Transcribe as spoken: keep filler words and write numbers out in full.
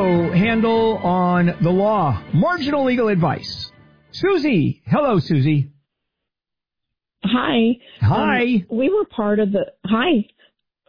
also handle on the law, marginal legal advice. Susie. Hello, Susie. Hi. Hi. Um, we were part of the, hi.